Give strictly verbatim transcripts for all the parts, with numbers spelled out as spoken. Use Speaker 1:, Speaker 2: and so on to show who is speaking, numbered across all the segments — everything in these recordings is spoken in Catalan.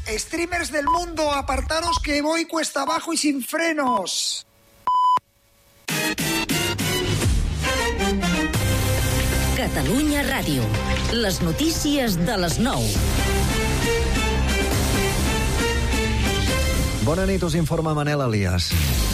Speaker 1: Streamers del mundo, apartaros que voy cuesta abajo y sin frenos.
Speaker 2: Catalunya Ràdio. Les notícies de les nou.
Speaker 3: Bona nit, us informa Manel Elias.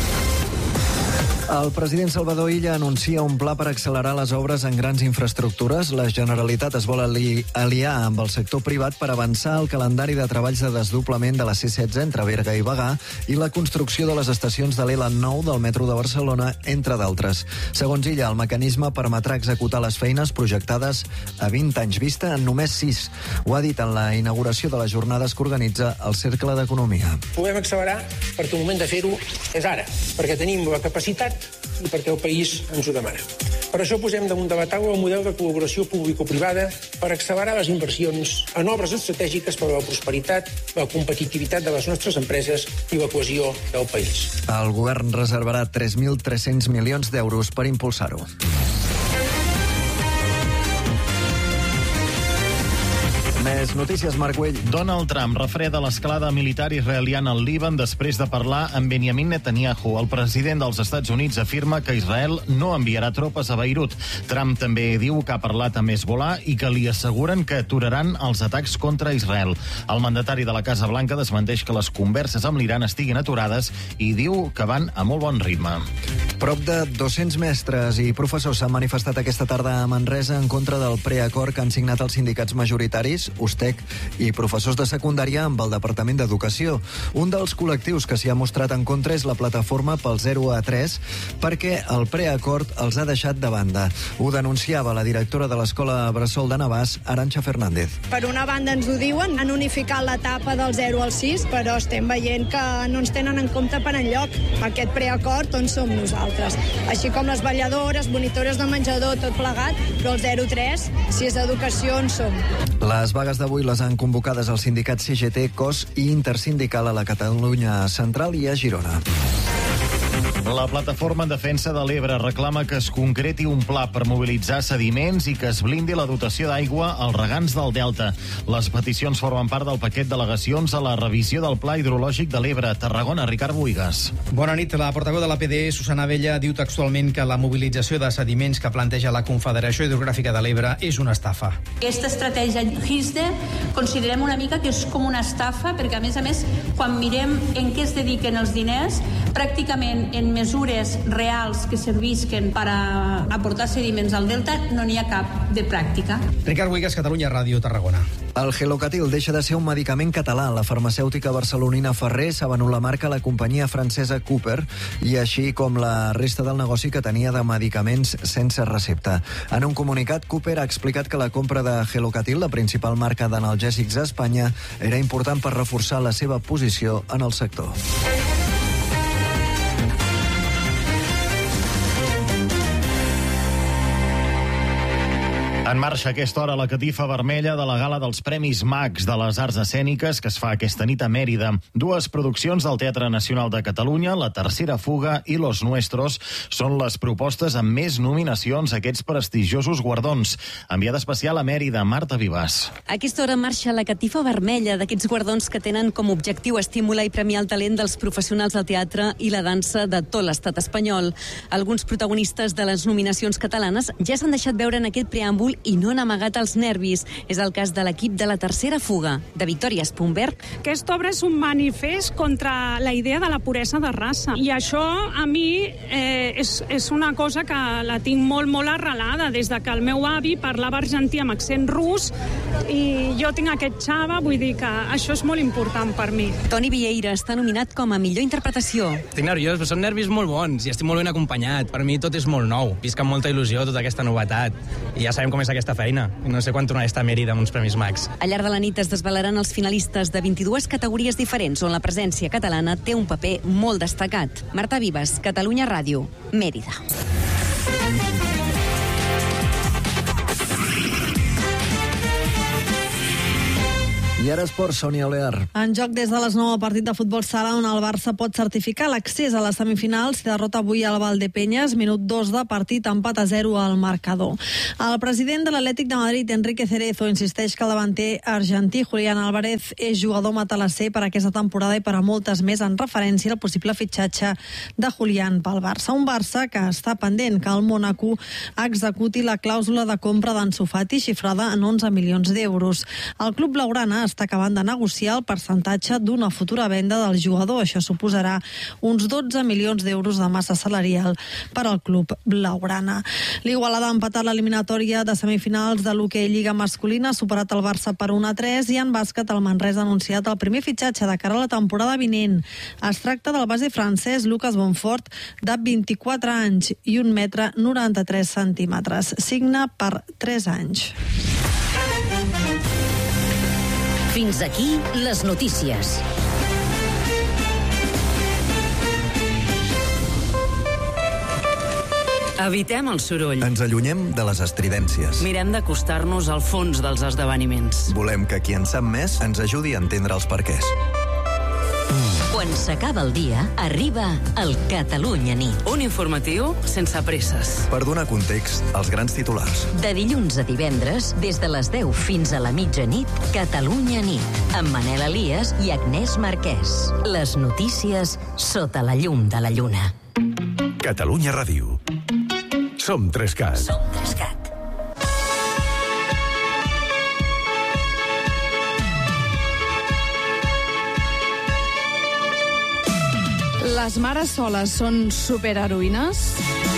Speaker 3: El president Salvador Illa anuncia un pla per accelerar les obres en grans infraestructures. La Generalitat es vol ali aliar amb el sector privat per avançar el calendari de treballs de desdoblament de la C setze entre Berga i Bagà i la construcció de les estacions de l'L nou del metro de Barcelona, entre d'altres. Segons Illa, el mecanisme permetrà executar les feines projectades a vint anys vista en només sis. Ho ha dit en la inauguració de les jornades que organitza el Cercle d'Economia.
Speaker 4: Podem accelerar perquè el moment de fer-ho és ara, perquè tenim la capacitat i perquè el país ens ho demana. Per això posem damunt de la taula un model de col·laboració público-privada per accelerar les inversions en obres estratègiques per a la prosperitat, la competitivitat de les nostres empreses i la cohesió del país.
Speaker 3: El govern reservarà tres mil tres-cents milions d'euros per impulsar-ho. Més notícies, Marc Güell.
Speaker 5: Donald Trump refreda l'escalada militar israeliana al Líban després de parlar amb Benjamin Netanyahu. El president dels Estats Units afirma que Israel no enviarà tropes a Beirut. Trump també diu que ha parlat amb Hezbollah i que li asseguren que aturaran els atacs contra Israel. El mandatari de la Casa Blanca desmenteix que les converses amb l'Iran estiguin aturades i diu que van a molt bon ritme.
Speaker 3: Prop de dos-cents mestres i professors s'han manifestat aquesta tarda a Manresa en contra del preacord que han signat els sindicats majoritaris, U S T E C i professors de secundària amb el Departament d'Educació. Un dels col·lectius que s'hi ha mostrat en contra és la plataforma pel zero a tres perquè el preacord els ha deixat de banda. Ho denunciava la directora de l'Escola Bressol de Navàs, Arantxa Fernández.
Speaker 6: Per una banda ens ho diuen, han unificat l'etapa del zero al sis, però estem veient que no ens tenen en compte per enlloc. Aquest preacord on som nosaltres. Així com les balladores, monitores de menjador, tot plegat, però el zero a tres, si és educació, on som.
Speaker 3: Les vagues d'avui les han convocades els sindicats C G T, C O S i Intersindical a la Catalunya Central i a Girona.
Speaker 5: La plataforma en defensa de l'Ebre reclama que es concreti un pla per mobilitzar sediments i que es blindi la dotació d'aigua als regants del Delta. Les peticions formen part del paquet d'al·legacions a la revisió del Pla Hidrològic de l'Ebre. Tarragona, Ricard Buigas.
Speaker 7: Bona nit. La portaveu de l'A P D, Susana Abella, diu textualment que la mobilització de sediments que planteja la Confederació Hidrogràfica de l'Ebre és una estafa.
Speaker 8: Aquesta estratègia HISDE considerem una mica que és com una estafa perquè, a més a més, quan mirem en què es dediquen els diners, pràcticament en mesures reals que servisquen per a aportar sediments al delta no n'hi ha cap de pràctica.
Speaker 7: Ricard Buigas, Catalunya Ràdio, Tarragona.
Speaker 3: El Gelocatil deixa de ser un medicament català. La farmacèutica barcelonina Ferrer s'ha venut la marca a la companyia francesa Cooper i així com la resta del negoci que tenia de medicaments sense recepta. En un comunicat, Cooper ha explicat que la compra de Gelocatil, la principal marca d'analgèsics a Espanya, era important per reforçar la seva posició en el sector.
Speaker 5: En marxa a aquesta hora la catifa vermella de la gala dels Premis Max de les Arts Escèniques que es fa aquesta nit a Mèrida. Dues produccions del Teatre Nacional de Catalunya, La Tercera Fuga i Los Nuestros, són les propostes amb més nominacions a aquests prestigiosos guardons. Enviada especial a Mèrida, Marta Vivas.
Speaker 9: A aquesta hora marxa la catifa vermella d'aquests guardons que tenen com a objectiu estimular i premiar el talent dels professionals del teatre i la dansa de tot l'estat espanyol. Alguns protagonistes de les nominacions catalanes ja s'han deixat veure en aquest preàmbul i no han amagat els nervis. És el cas de l'equip de La Tercera Fuga, de Victòria Spunberg.
Speaker 10: Aquesta obra és un manifest contra la idea de la puresa de raça. I això, a mi, eh, és, és una cosa que la tinc molt, molt arrelada, des de que el meu avi parlava argentí amb accent rus i jo tinc aquest xava, vull dir que això és molt important per mi.
Speaker 9: Toni Vieira està nominat com a millor interpretació.
Speaker 11: Estic nerviós, però són nervis molt bons i estic molt ben acompanyat. Per mi tot és molt nou. Visc amb molta il·lusió tota aquesta novetat. I ja sabem com és aquesta feina. No sé quan tornaré a estar a Mèrida amb uns Premis Max.
Speaker 9: Al llarg de la nit es desvelaran els finalistes de vint-i-dues categories diferents on la presència catalana té un paper molt destacat. Marta Vivas, Catalunya Ràdio, Mèrida.
Speaker 3: I ara esports, Sònia Olear.
Speaker 12: En joc des de les nou el partit de futbol sala on el Barça pot certificar l'accés a les semifinals si derrota avui al Valdepeñas, minut dos de partit, empat a zero al marcador. El president de l'Atlètic de Madrid, Enrique Cerezo, insisteix que el davanter argentí Julián Álvarez és jugador matalasser per aquesta temporada i per a moltes més, en referència al possible fitxatge de Julián pel Barça. Un Barça que està pendent que el Mónaco executi la clàusula de compra d'Ansu Fati xifrada en onze milions d'euros. El club blaugrana està acabant de negociar el percentatge d'una futura venda del jugador. Això suposarà uns dotze milions d'euros de massa salarial per al club blaugrana. L'Igualada ha empatat l'eliminatòria de semifinals de l'hoquei Lliga masculina, ha superat el Barça per un a tres, i en bàsquet el Manresa ha anunciat el primer fitxatge de cara a la temporada vinent. Es tracta del base francès Lucas Bonfort, de vint-i-quatre anys i un metre noranta-tres centímetres. Signa per tres anys.
Speaker 2: Fins aquí les notícies.
Speaker 13: Evitem el soroll.
Speaker 14: Ens allunyem de les estridències.
Speaker 13: Mirem d'acostar-nos al fons dels esdeveniments.
Speaker 14: Volem que qui en sap més ens ajudi a entendre els perquès.
Speaker 2: Quan s'acaba el dia, arriba el Catalunya Nit.
Speaker 13: Un informatiu sense presses.
Speaker 14: Per donar context als grans titulars.
Speaker 2: De dilluns a divendres, des de les deu fins a la mitjanit, Catalunya Nit, amb Manel Elias i Agnès Marquès. Les notícies sota la llum de la lluna.
Speaker 15: Catalunya Ràdio. Som Trescat.
Speaker 2: Som Trescat.
Speaker 16: Les mares soles són superheroïnes?